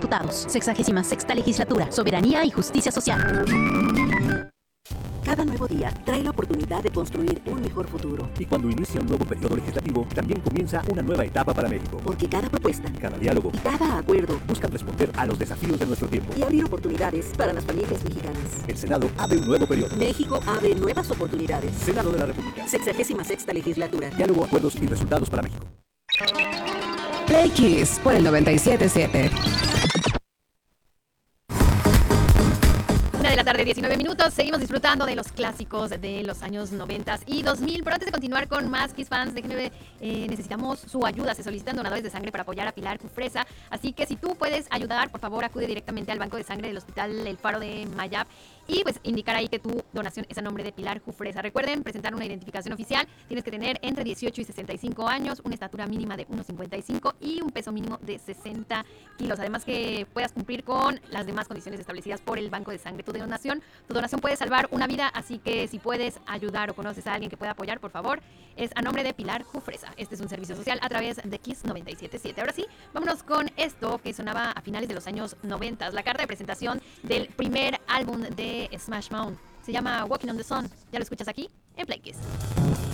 Diputados. 66ª Legislatura. Soberanía y justicia social. Cada nuevo día trae la oportunidad de construir un mejor futuro. Y cuando inicia un nuevo periodo legislativo, también comienza una nueva etapa para México. Porque cada propuesta, cada diálogo y cada acuerdo buscan responder a los desafíos de nuestro tiempo y abrir oportunidades para las familias mexicanas. El Senado abre un nuevo periodo. México abre nuevas oportunidades. Senado de la República. 66ª Legislatura. Diálogo, acuerdos y resultados para México. Play Kiss por el 97.7. 1:19 p.m. Seguimos disfrutando de los clásicos de los años 90 y 2000. Pero antes de continuar con más Kiss Fans, déjenme necesitamos su ayuda. Se solicitan donadores de sangre para apoyar a Pilar Jufresa. Así que si tú puedes ayudar, por favor, acude directamente al banco de sangre del Hospital El Faro de Mayab y pues indicar ahí que tu donación es a nombre de Pilar Jufresa. Recuerden presentar una identificación oficial. Tienes que tener entre 18 y 65 años, una estatura mínima de 1,55 y un peso mínimo de 60 kilos. Además que puedas cumplir con las demás condiciones establecidas por el banco de sangre. Tu donación puede salvar una vida, así que si puedes ayudar o conoces a alguien que pueda apoyar, por favor, es a nombre de Pilar Jufresa. Este es un servicio social a través de Kiss 97.7. Ahora sí, vámonos con esto que sonaba a finales de los años 90, la carta de presentación del primer álbum de Smash Mouth. Se llama Walking on the Sun. ¿Ya lo escuchas aquí? En Play Kiss.